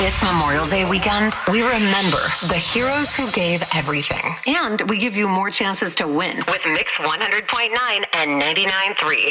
This Memorial Day weekend, we remember the heroes who gave everything. And we give you more chances to win with Mix 100.9 and 99.3.